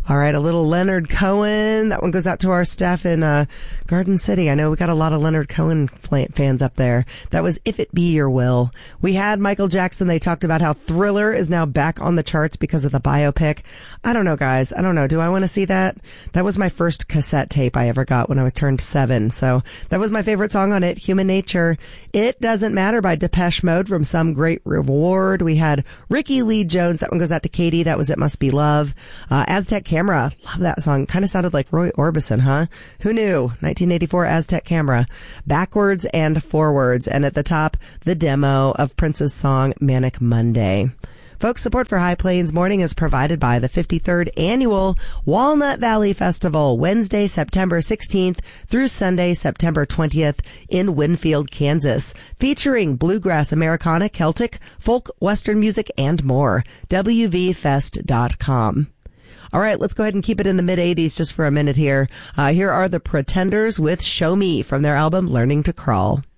All right, a little Leonard Cohen. That one goes out to our staff in Garden City. I know we got a lot of Leonard Cohen fans up there. That was If It Be Your Will. We had Michael Jackson. They talked about how Thriller is now back on the charts because of the biopic. I don't know, guys. I don't know. Do I want to see that? That was my first cassette tape I ever got when I was turned 7. So that was my favorite song on it, Human Nature. It Doesn't Matter by Depeche Mode from Some Great Reward. We had Ricky Lee Jones. That one goes out to Katie. That was It Must Be Love. Aztec Camera. Love that song. Kind of sounded like Roy Orbison, huh? Who knew? 1984 Aztec Camera. Backwards and Forwards. And at the top, the demo of Prince's song Manic Monday. Folks, support for High Plains Morning is provided by the 53rd Annual Walnut Valley Festival, Wednesday, September 16th through Sunday, September 20th in Winfield, Kansas, featuring bluegrass, Americana, Celtic, folk, Western music, and more. WVFest.com. All right, let's go ahead and keep it in the mid-'80s just for a minute here. Here are the Pretenders with Show Me from their album Learning to Crawl.